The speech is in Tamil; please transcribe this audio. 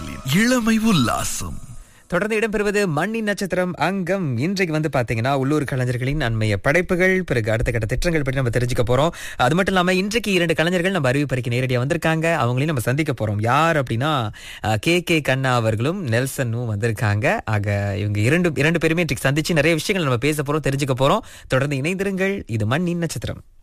மின்னலின் இளமை உல்லாசம். தொடர்ந்து இடம்பெறுவது மண்ணின் நட்சத்திரம் அங்கம். இன்றைக்கு வந்து பாத்தீங்கன்னா உள்ளூர் கலைஞர்களின் அண்மைய படைப்புகள், பிறகு அடுத்த கட்ட திட்டங்கள் பற்றி நம்ம தெரிஞ்சுக்க போறோம். அது மட்டும் இல்லாம இன்றைக்கு 2 கலைஞர்கள் நம்ம அறிவிப்பறைக்கு நேரடியா வந்திருக்காங்க. அவங்களையும் நம்ம சந்திக்க போறோம். யார் அப்படின்னா கே கண்ணா அவர்களும் நெல்சனும் வந்திருக்காங்க. ஆக இவங்க இரண்டு பேருமே இன்றைக்கு சந்திச்சு நிறைய விஷயங்கள் நம்ம பேச போறோம், தெரிஞ்சுக்க போறோம். தொடர்ந்து இணைந்திருங்கள். இது மண்ணின் நட்சத்திரம்.